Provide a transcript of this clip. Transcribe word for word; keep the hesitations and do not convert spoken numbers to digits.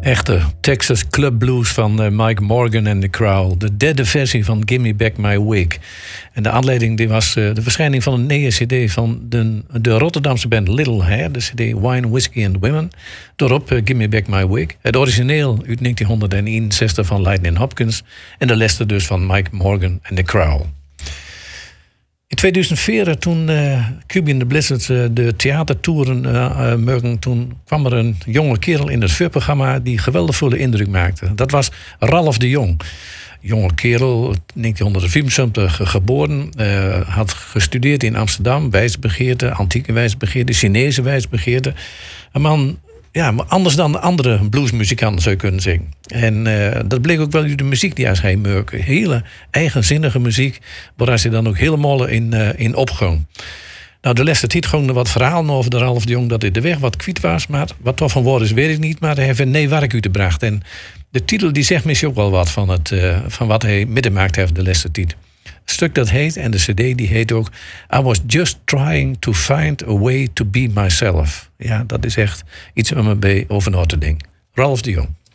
Echte Texas Club Blues van uh, Mike Morgan en The Crowl. De derde versie van Gimme Back My Wig. En de aanleiding die was uh, de verschijning van een nieuwe cd van de, de Rotterdamse band Little Hair. De cd Wine, Whiskey and Women. Daarop uh, Gimme Back My Wig. Het origineel uit negentien eenenzestig van Lightning Hopkins. En de Lester dus van Mike Morgan en The Crowl. In tweeduizend vier, toen uh, Cubie and the Blizzards uh, de theatertouren uh, uh, merken, toen kwam er een jonge kerel in het vuurprogramma die geweldig veel indruk maakte. Dat was Ralph de Jong. Jonge kerel, negentien vierenzeventig geboren, uh, had gestudeerd in Amsterdam, wijsbegeerte, antieke wijsbegeerte, Chinese wijsbegeerte. Een man, ja, anders dan de andere bluesmuzikanten zou je kunnen zeggen. En uh, dat bleek ook wel uit de muziek die hij scheen merken. Hele eigenzinnige muziek, waar hij dan ook helemaal in, uh, in opging. Nou, de laatste tijd ging er wat verhalen over de Ralph de Jong dat hij de weg wat kwijt was. Maar wat toch van woord is, weet ik niet. Maar hij heeft een nee werk uitgebracht. En de titel die zegt misschien ook wel wat van, het, uh, van wat hij middenmaakt heeft de laatste tijd. Het stuk dat heet, en de cd die heet ook I was just trying to find a way to be myself. Ja, dat is echt iets om me bij over na te denken. Ralph de Jong.